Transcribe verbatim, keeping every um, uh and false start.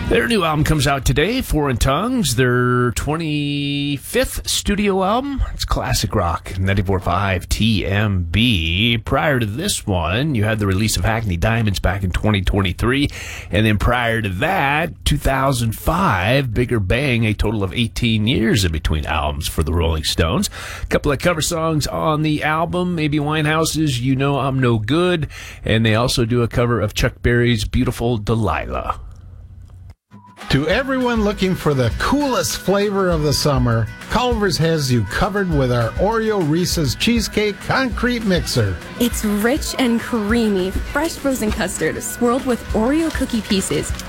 Their new album comes out today, Foreign Tongues, their twenty-fifth studio album. It's classic rock, ninety-four point five T M B. Prior to this one, you had the release of Hackney Diamonds back in twenty twenty-three. And then prior to that, two thousand five, Bigger Bang, a total of eighteen years in between albums for the Rolling Stones. A couple of cover songs on the album, Amy Winehouse's You Know I'm No Good, and they also do a cover of Chuck Berry's Beautiful Delilah. To everyone looking for the coolest flavor of the summer, Culver's has you covered with our Oreo Reese's Cheesecake Concrete Mixer. It's rich and creamy, fresh frozen custard swirled with Oreo cookie pieces